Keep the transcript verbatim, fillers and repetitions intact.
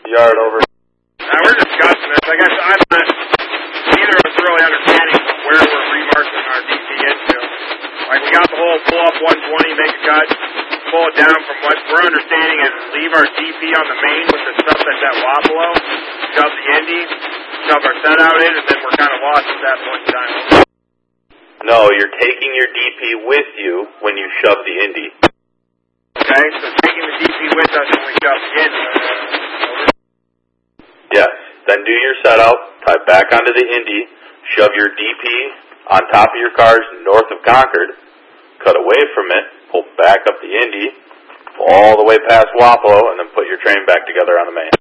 yard over. Now, we're discussing this. I guess I'm not, neither of us really understanding where we're remarking our D P into. Like, we got the whole pull up one twenty, make a cut, pull it down from what we're understanding is leave our D P on the main with the stuff that's at Wapello, shove the Indy, shove our set out in, and then we're kind of lost at that point in time. No, you're taking your D P with you when you shove the Indy. Okay, so taking the D P with us when we shove the Indy. Yes, then do your set out, tie back onto the Indy, shove your D P on top of your cars north of Concord, cut away from it, pull back up the Indy, all the way past Wapello, and then put your train back together on the main.